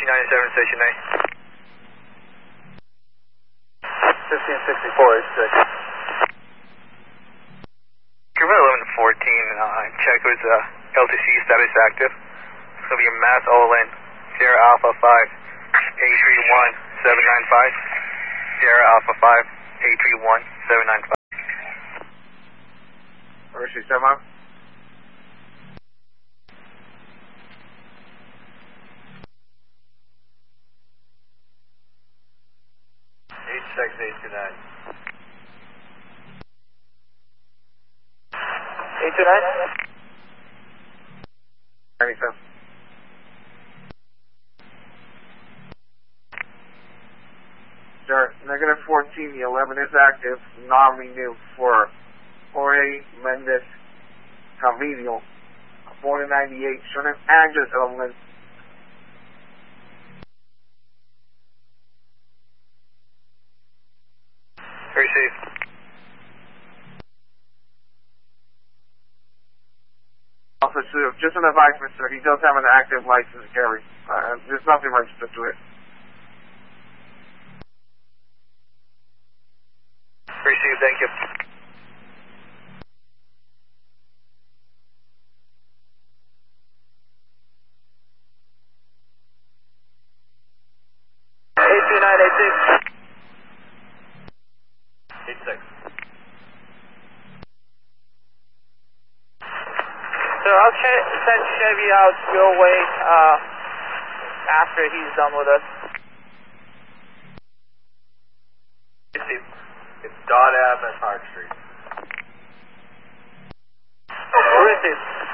1897, station A. 1564, 86. Cuba 1114, check with LTC status active. It's going to be a mass all-in. Sierra Alpha 5, A31795. Sierra Alpha 5, A31795. Where is she, Semi? H6, 829. 829? 97. Sir, negative 14, the 11 is active, non-renewed for Jorge Mendez Calvillo, born in 98, surname address element. Received. Also, just an advisement, sir, he does have an active license to carry. There's nothing registered to it. Received, thank you. So I'll send Chevy out your way after he's done with us. It's Dot Ave and Park Street. Where is it?